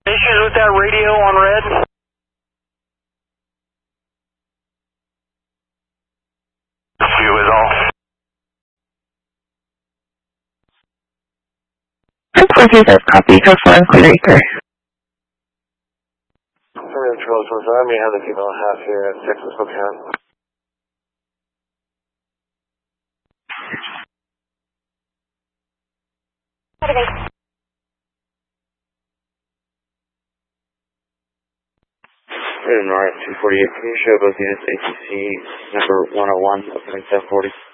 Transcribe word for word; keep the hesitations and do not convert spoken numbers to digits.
Issues with that radio on red? Q is all. Forty says copy, go for and clear acre. Sorry, Charles, I may have the female half here at Texas Spokane. Rated North two forty-eight, can you show both units A T C number one oh one of seven forty?